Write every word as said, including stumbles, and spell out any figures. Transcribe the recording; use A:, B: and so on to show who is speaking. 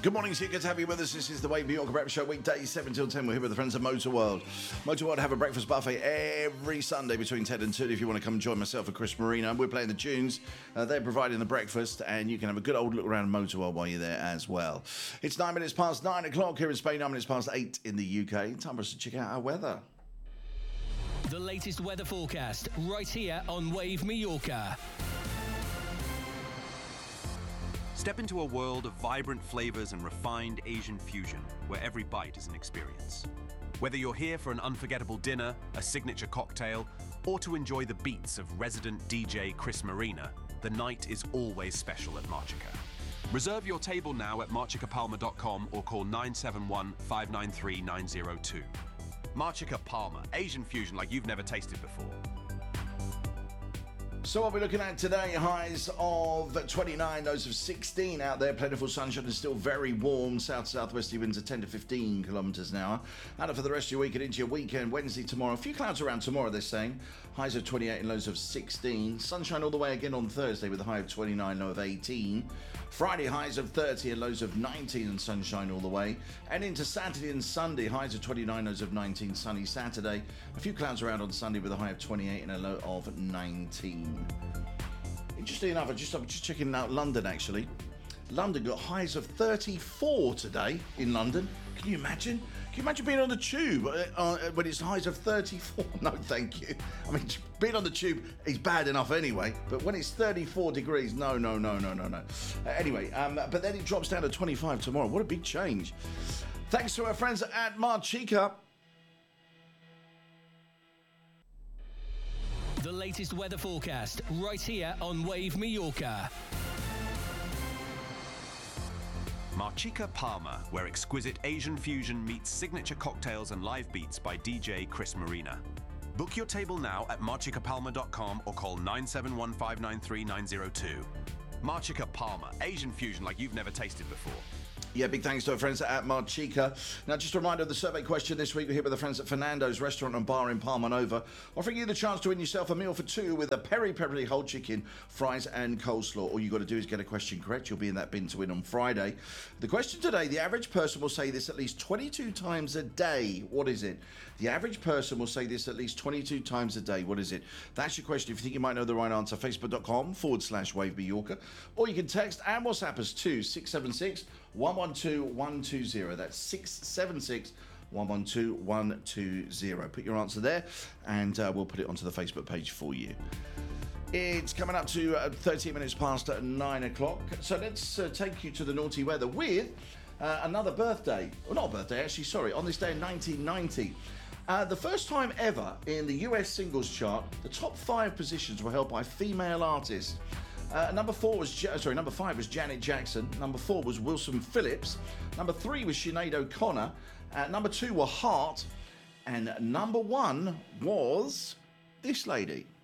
A: Good morning to you. Good to have you with us. This is the Wave New York Breakfast Show, weekdays seven till ten. We're here with the friends of Motor World. Motor World have a breakfast buffet every Sunday between ten and two. If you want to come join myself and Chris Marino, we're playing the tunes. Uh, they're providing the breakfast, and you can have a good old look around Motor World while you're there as well. It's nine minutes past nine o'clock here in Spain, nine minutes past eight in the U K. Time for us to check out our weather.
B: The latest weather forecast right here on Wave Mallorca.
C: Step into a world of vibrant flavors and refined Asian fusion, where every bite is an experience. Whether you're here for an unforgettable dinner, a signature cocktail, or to enjoy the beats of resident D J Chris Marina, the night is always special at Marchica. Reserve your table now at marchica palma dot com or call nine seven one, five nine three, nine zero two. Marchica Palma, Asian fusion like you've never tasted before.
A: So what we're looking at today, highs of twenty-nine, lows of sixteen out there, plentiful sunshine and still very warm, south-southwesterly winds of ten to fifteen kilometres an hour. And for the rest of your week and into your weekend, Wednesday, tomorrow, a few clouds around tomorrow, they're saying, highs of twenty-eight and lows of sixteen. Sunshine all the way again on Thursday with a high of twenty-nine, low of eighteen. Friday, highs of thirty and lows of nineteen and sunshine all the way. And into Saturday and Sunday, highs of twenty-nine, lows of nineteen, sunny Saturday. A few clouds around on Sunday with a high of twenty-eight and a low of nineteen. Interesting enough, I just, I'm just checking out London actually. London got highs of thirty-four today in London. Can you imagine? Can you imagine being on the tube uh, uh, when it's highs of thirty-four? No, thank you. I mean, being on the tube is bad enough anyway, but when it's thirty-four degrees, no, no, no, no, no, no. Uh, anyway, um, but then it drops down to twenty-five tomorrow. What a big change. Thanks to our friends at Marchica.
B: The latest weather forecast right here on Wave Mallorca.
C: Marchica Palma, where exquisite Asian fusion meets signature cocktails and live beats by D J Chris Marina. Book your table now at marchica palma dot com or call nine seven one, five nine three, nine zero two. Marchica Palma, Asian fusion like you've never tasted before.
A: Yeah, big thanks to our friends at Marchica. Now, just a reminder of the survey question this week. We're here with the friends at Fernando's Restaurant and Bar in Palma Nova, offering you the chance to win yourself a meal for two with a peri peri whole chicken, fries and coleslaw. All you got to do is get a question correct. You'll be in that bin to win on Friday. The question today, the average person will say this at least twenty-two times a day. What is it? The average person will say this at least twenty-two times a day. What is it? That's your question. If you think you might know the right answer, facebook.com forward slash Wave Mallorca. Or you can text and WhatsApp us to six seven six, one one two, one two zero. That's six seven six, one one two, one two zero. Put your answer there and uh, we'll put it onto the Facebook page for you. It's coming up to uh, thirteen minutes past uh, nine o'clock. So let's uh, take you to the naughty weather with uh, another birthday. Well, not a birthday, actually, sorry. On this day in nineteen ninety, uh, the first time ever in the U S singles chart, the top five positions were held by female artists. Uh, number four was, sorry, number five was Janet Jackson. Number four was Wilson Phillips. Number three was Sinead O'Connor. Uh, number two were Heart. And number one was this lady.